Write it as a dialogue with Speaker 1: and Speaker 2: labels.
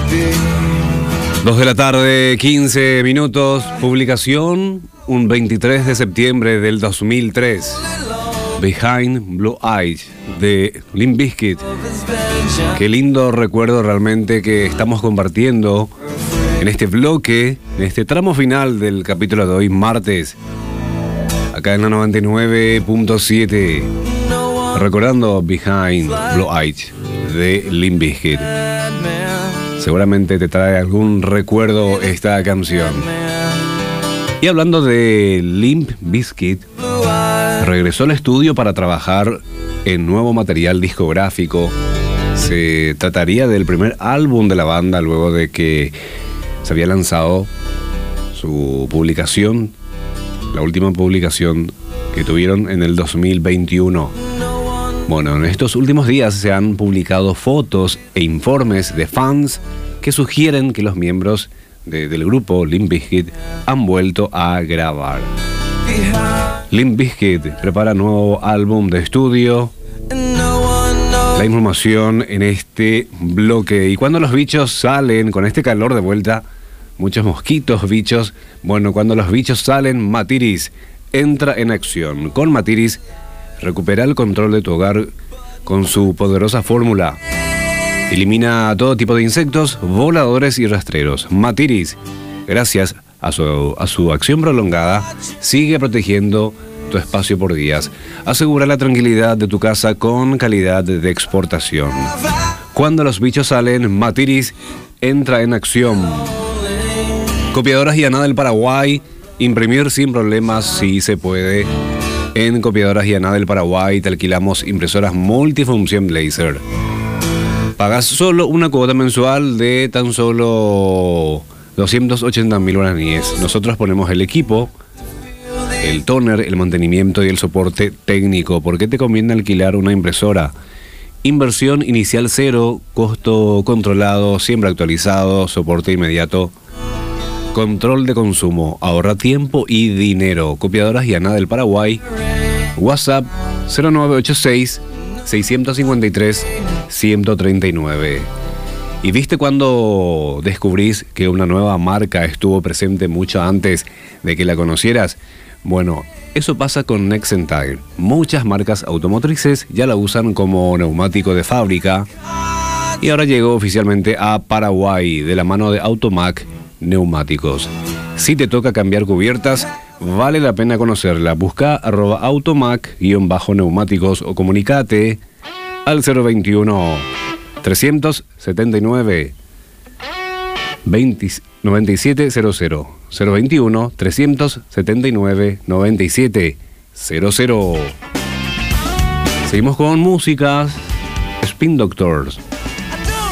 Speaker 1: 2 de la tarde, 15 minutos. Publicación un 23 de septiembre del 2003. Behind Blue Eyes de Limp Bizkit. Qué lindo recuerdo realmente que estamos compartiendo en este bloque, en este tramo final del capítulo de hoy, martes, acá en la 99.7, recordando Behind Blue Eyes de Limp Bizkit. Seguramente te trae algún recuerdo esta canción. Y hablando de Limp Bizkit, regresó al estudio para trabajar en nuevo material discográfico. Se trataría del primer álbum de la banda luego de que se había lanzado su publicación, la última publicación que tuvieron en el 2021. Bueno, en estos últimos días se han publicado fotos e informes de fans que sugieren que los miembros del grupo Limp Bizkit han vuelto a grabar. Limp Bizkit prepara nuevo álbum de estudio. La información en este bloque. Y cuando los bichos salen con este calor de vuelta, muchos mosquitos, bichos. Bueno, cuando los bichos salen, Matiris entra en acción. Con Matiris, recupera el control de tu hogar con su poderosa fórmula. Elimina todo tipo de insectos, voladores y rastreros. Matiris, gracias a su acción prolongada, sigue protegiendo tu espacio por días. Asegura la tranquilidad de tu casa con calidad de exportación. Cuando los bichos salen, Matiris entra en acción. Copiadoras Yaná del Paraguay. Imprimir sin problemas si se puede. En Copiadoras Yaná del Paraguay te alquilamos impresoras multifunción laser. Pagas solo una cuota mensual de tan solo 280.000 guaraníes. Nosotros ponemos el equipo, el tóner, el mantenimiento y el soporte técnico. ¿Por qué te conviene alquilar una impresora? Inversión inicial cero, costo controlado, siempre actualizado, soporte inmediato, control de consumo, ahorra tiempo y dinero. Copiadoras Yaná del Paraguay. WhatsApp 0986 653 139. ¿Y viste cuando descubrís que una nueva marca estuvo presente mucho antes de que la conocieras? Bueno, eso pasa con Nexentire. Muchas marcas automotrices ya la usan como neumático de fábrica y ahora llegó oficialmente a Paraguay de la mano de Automac Neumáticos. Si te toca cambiar cubiertas, vale la pena conocerla. Busca @automac_neumáticos o comunicate al 021 379 9700. 021 379 9700. Seguimos con músicas. Spin Doctors.